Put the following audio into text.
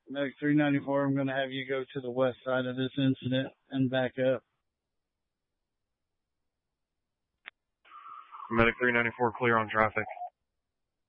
Medic 394, I'm going to have you go to the west side of this incident and back up. Medic 394, clear on traffic.